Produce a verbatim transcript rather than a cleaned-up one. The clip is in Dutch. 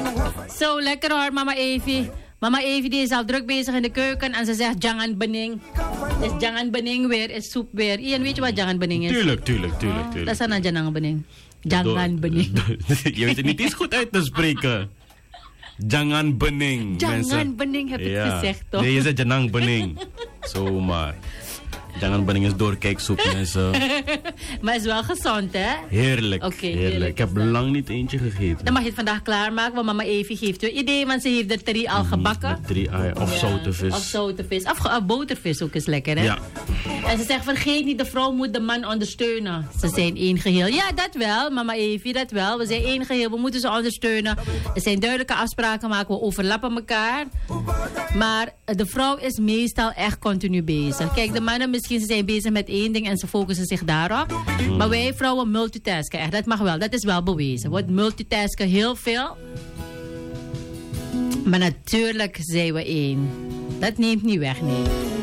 Zo lekker hoor, mama Evie. Mama Evie die is al druk bezig in de keuken en ze zegt Jangan Bening. Is Jangan Bening weer, is soep weer. Ian, weet je wat Jangan Bening is? Tuurlijk, tuurlijk, tuurlijk. Oh, tuurlijk. dat is aan Jangan Bening. Jangan Bening. Je weet het niet eens goed uit te spreken. Jangan Bening. Jangan Bening heb ik ja. gezegd toch? Nee, je zegt Jangan Bening. Zomaar. Jangan Bening is doorkijksoep, mensen. Maar het is wel gezond, hè? Heerlijk. Oké, heerlijk. heerlijk. Ik heb lang niet eentje gegeten. Dan mag je het vandaag klaarmaken, want mama Evie geeft je een idee, want ze heeft er drie al gebakken. Met drie ei, of Ja, zoute vis. Of zoute vis. Of, of botervis ook is lekker, hè? Ja. En ze zegt, vergeet niet, de vrouw moet de man ondersteunen. Ze zijn één geheel. Ja, dat wel, mama Evie, dat wel. We zijn één geheel, we moeten ze ondersteunen. Er zijn duidelijke afspraken maken, we overlappen elkaar. Maar de vrouw is meestal echt continu bezig. Kijk, de mannen misschien, ze zijn bezig met één ding en ze focussen zich daarop. Mm. Maar wij vrouwen multitasken echt. Dat mag wel, dat is wel bewezen. We multitasken heel veel. Maar natuurlijk zijn we één. Dat neemt niet weg, nee.